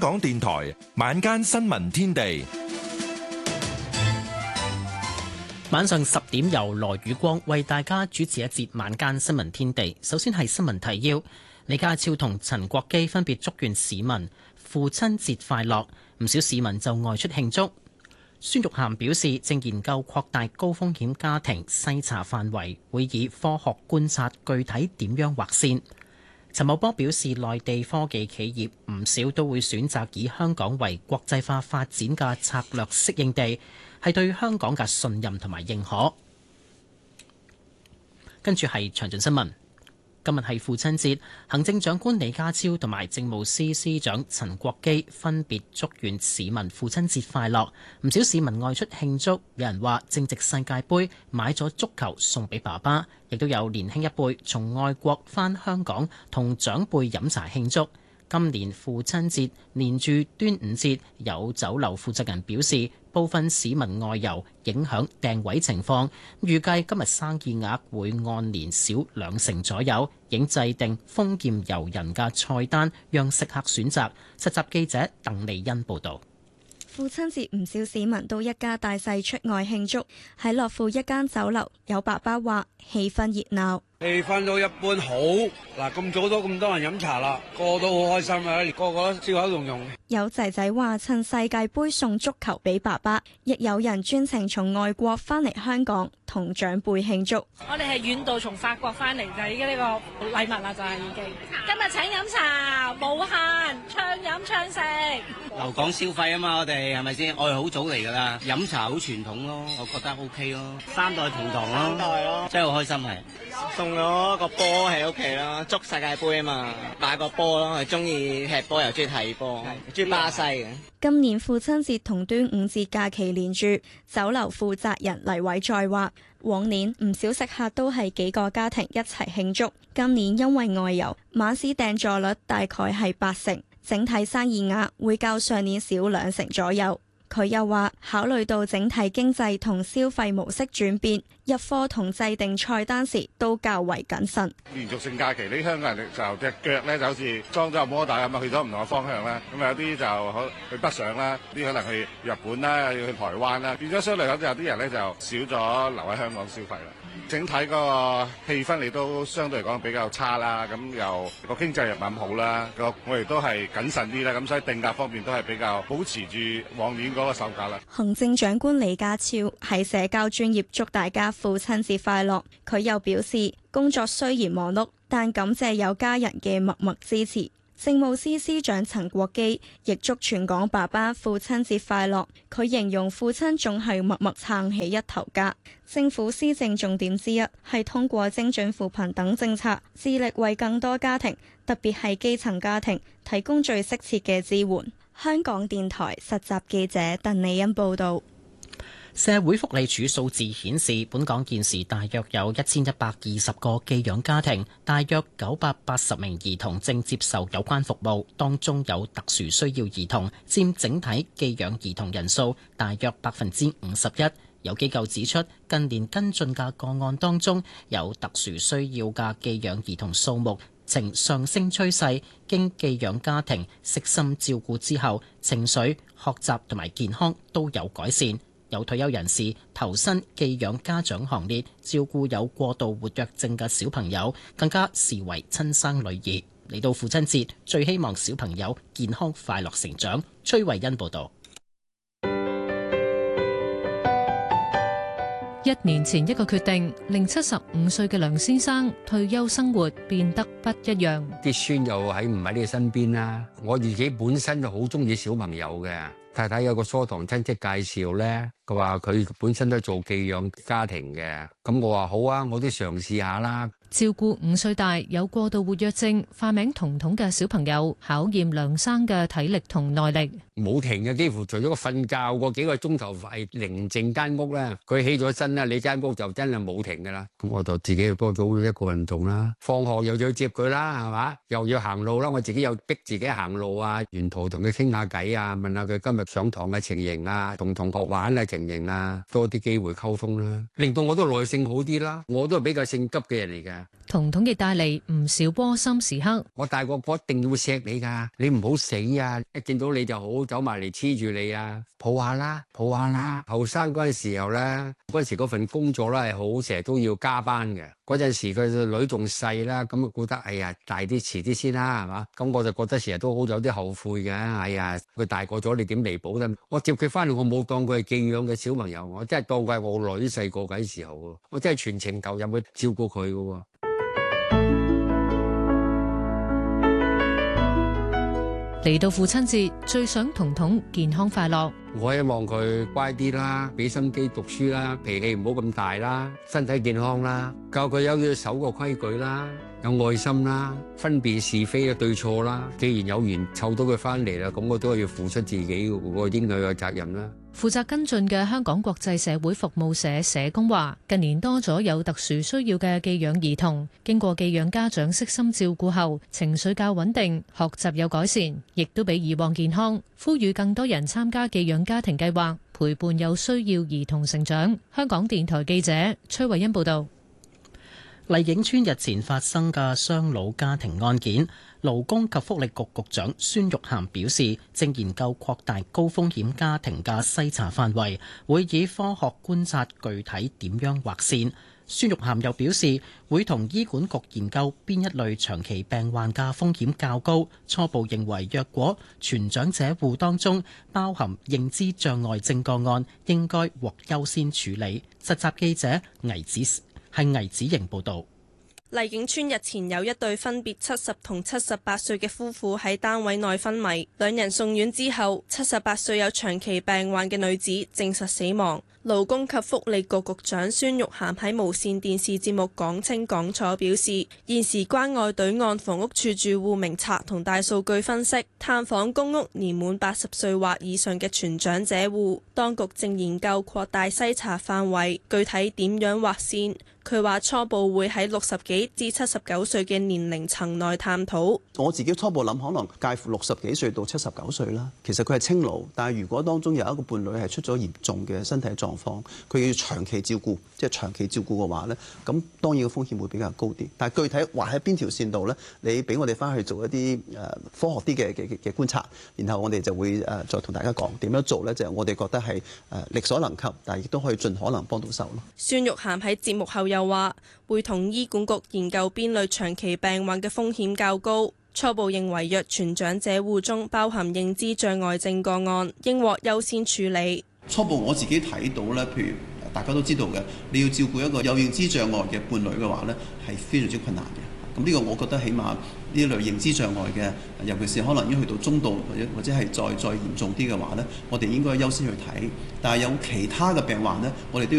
港電台晚間新聞天地， 晚上10點由羅宇光為大家主持一節晚間新聞天地。首先係新聞提要：李家超同陳國基分別祝願市民父親節快樂，唔少市民就外出慶祝。孫玉菡表示，正研究擴大高風險家庭篩查範圍，會以科學觀察具體點樣劃線。陳茂波表示，內地科技企業唔少都會選擇以香港為國際化發展嘅策略適應地，係對香港嘅信任同埋認可。跟住係詳盡新聞。今日係父親節，行政長官李家超同埋政務司司長陳國基分別祝願市民父親節快樂。唔少市民外出慶祝，有人話正值世界盃買咗足球送俾爸爸，亦都有年輕一輩從外國返香港同長輩飲茶慶祝。今年父親節連住端午節，有酒樓負責人表示，部分市民外遊影響訂位情況，預計今日生意額會按年少20%左右，已制定豐儉由人嘅菜單，讓食客選擇。實習記者鄧利欣報導。 父親節唔少市民都一家大細出外慶祝，喺樂富一間酒樓，有爸爸話氣氛熱鬧。 氣氛都一般好，嗱咁早都咁多人飲茶啦，個個都好開心啊，個個都笑口融融。 有仔仔話趁世界盃送足球俾爸爸，亦有人專程從外國翻嚟香港同長輩慶祝。 我哋係遠道從法國翻嚟，就係已經呢個禮物啦，就係已經。今日請飲茶，無限暢飲暢食。 留港消費啊嘛，我哋係咪先？我哋好早嚟噶啦，飲茶好傳統咯，我覺得 OK 咯，三代同堂咯，三代咯，真係好開心係。 送咗個波喺屋企咯，祝世界盃啊嘛，買個波咯，係中意踢波又中意睇波，中意巴西嘅。 今年父親節同端午節假期連住，酒樓負責人黎偉再話，往年唔少食客都係幾個家庭一齊慶祝，今年因為外遊，晚市訂座率大概係80%，整體生意額會較上年少20%左右。佢又話，考慮到整體經濟同消費模式轉變，入貨同制定菜單時都較為謹慎。 連續性假期，啲香港人就隻腳咧就好似裝咗個摩打咁啊，去咗唔同嘅方向啦。咁有啲就去北上啦，啲可能去日本啦，要去台灣啦，變咗相對嚟講，有啲人咧就少咗留喺香港消費啦。整體個氣氛你都相對嚟講比較差啦，咁又個經濟又唔係咁好啦，我哋都係謹慎啲啦，咁所以定價方面都係比較保持住往年嗰個售價啦。 行政長官李家超喺社交專頁祝大家父親節快樂，佢又表示工作雖然忙碌，但感謝有家人嘅默默支持。政務司司長陳國基亦祝全港爸爸父親節快樂，佢形容父親總係默默撐起一頭家。政府施政重點之一係通過精準扶貧等政策，致力為更多家庭，特別係基層家庭提供最適切嘅支援。香港電台實習記者鄧利欣報導。 社會福利署數字顯示，本港現時大約有1120個寄養家庭，大約980名兒童正接受有關服務，當中有特殊需要兒童佔整體寄養兒童人數大約51%。有機構指出，近年跟進嘅個案當中，有特殊需要嘅寄養兒童數目呈上升趨勢，經寄養家庭悉心照顧之後，情緒、學習同埋健康都有改善。有退休人士投身寄養家長行列，照顧有過度活躍症嘅小朋友，更加視為親生女兒。嚟到父親節，最希望小朋友健康快樂成長。崔慧欣報導。 1年前一個決定，令75歲嘅梁先生退休生活變得不一樣。 啲孫又唔喺你身邊啦，我自己本身就好中意小朋友嘅。太太有個疏堂親戚介紹咧，佢話佢本身都係做寄養家庭嘅，咁我話好啊，我都嘗試下啦。 照顧5歲大有過度活躍症化名彤彤嘅小朋友，考驗梁生嘅體力同耐力。 冇停嘅，幾乎除咗個瞓覺嗰幾個鐘頭係寧靜間屋咧，佢起咗身啦，你間屋就真係冇停噶啦。咁我就自己去多做一個運動啦，放學又要接佢啦，係嘛，又要行路啦，我自己又逼自己行路啊，沿途同佢傾下偈啊，問下佢今日上堂嘅情形啊，同同學玩嘅情形啊，多啲機會溝通啦，令到我都耐性好啲啦。我都係比較性急嘅人嚟嘅。 彤彤亦帶嚟唔少窩心時刻。 我大個哥一定要錫你㗎，你唔好死啊！一見到你就好走埋嚟黐住你啊，抱下啦，抱下啦。後生嗰陣時候咧，嗰陣時嗰份工作咧係好，成日都要加班嘅。嗰陣時佢個女仲細啦，咁啊覺得哎呀大啲遲啲先啦，係嘛？咁我就覺得成日都好有啲後悔嘅。哎呀，佢大個咗，你點彌補咧？我接佢翻嚟，我冇當佢係寄養嘅小朋友，我真係當佢係我女細個嗰陣時候，我真係全程投入去照顧佢嘅。 嚟到父親節，最想彤彤健康快樂。 我希望佢乖啲啦，俾心機讀書啦，脾氣唔好咁大啦，身體健康啦，教佢有要守個規矩啦，有愛心啦，分辨是非嘅對錯啦。既然有緣湊到佢翻嚟啦，咁我都係要付出自己個應有嘅責任啦。 負責跟進嘅香港國際社會服務社社工話，近年多咗有特殊需要嘅寄養兒童，經過寄養家長悉心照顧後，情緒較穩定，學習有改善，亦都比以往健康。呼籲更多人參加寄養家庭計劃，陪伴有需要兒童成長。香港電台記者崔慧欣報道。 麗景邨日前發生嘅雙老家庭案件，勞工及福利局局長孫玉菡表示，正研究擴大高風險家庭嘅篩查範圍，會以科學觀察具體點樣劃線。孫玉菡又表示，會同醫管局研究邊一類長期病患嘅風險較高，初步認為若果全長者戶當中包含認知障礙症個案，應該獲優先處理。實習記者倪子瑩報導。 麗景邨日前有一對分別70同78歲嘅夫婦喺單位內昏迷，兩人送院之後，78歲有長期病患嘅女子證實死亡。勞工及福利局局長孫玉菡喺無線電視節目講清講楚表示，現時關愛隊按房屋處住戶名冊同大數據分析，探訪公屋年滿80歲或以上嘅全長者戶，當局正研究擴大篩查範圍，具體點樣劃線。佢話初步會喺60幾至79歲嘅年齡層內探討。 我自己初步諗，可能介乎60幾歲到79歲啦。其實佢係青勞，但係如果當中有一個伴侶係出咗嚴重嘅身體狀況，佢要長期照顧，即係長期照顧嘅話呢，咁當然個風險會比較高啲。但係具體劃喺邊條線度呢？你俾我哋翻去做一啲科學啲嘅觀察，然後我哋就會再同大家講點樣做呢？就係我哋覺得係力所能及，但係亦都可以盡可能幫到手咯。 孫玉菡喺節目後又話會同醫管局研究邊類長期病患嘅風險較高，初步認為若全長者戶中包含認知障礙症個案，應獲優先處理。 初步我自己睇到咧，譬如大家都知道嘅，你要照顧一個有認知障礙嘅伴侶嘅話咧，係非常之困難嘅。咁呢個我覺得起碼呢類認知障礙嘅，尤其是可能已經去到中度或者係再嚴重啲嘅話咧，我哋應該優先去睇。但係有其他嘅病患咧，我哋都要